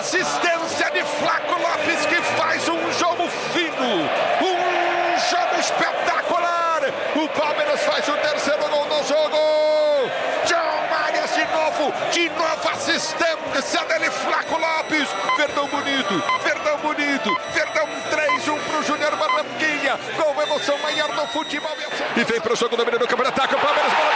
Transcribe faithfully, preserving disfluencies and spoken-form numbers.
assistência de Flaco Lopes, que faz um jogo fino, um jogo espetacular. O Palmeiras faz o terceiro gol do jogo. John Marias de novo, de novo assistência dele, Flaco Lopes. Verdão bonito, Verdão bonito, Verdão três a um pro Júnior Barranquilla. Gol, emoção maior do futebol. E vem pro jogo do Mineiro, câmera ataca, o Palmeiras.